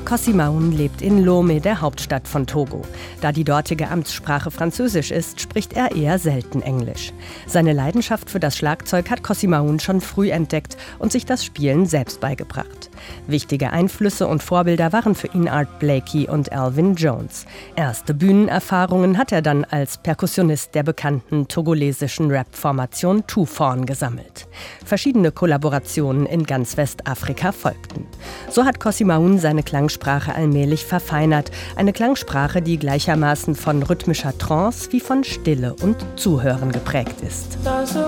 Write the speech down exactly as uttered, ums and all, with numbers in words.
Kossi Maun lebt in Lomé, der Hauptstadt von Togo. Da die dortige Amtssprache Französisch ist, spricht er eher selten Englisch. Seine Leidenschaft für das Schlagzeug hat Kossi Maun schon früh entdeckt und sich das Spielen selbst beigebracht. Wichtige Einflüsse und Vorbilder waren für ihn Art Blakey und Elvin Jones. Erste Bühnenerfahrungen hat er dann als Perkussionist der bekannten togolesischen Rap-Formation Two-Forn gesammelt. Verschiedene Kollaborationen in ganz Westafrika folgten. So hat Kossi Maun seine Klangsprache allmählich verfeinert. Eine Klangsprache, die gleichermaßen von rhythmischer Trance wie von Stille und Zuhören geprägt ist. Does the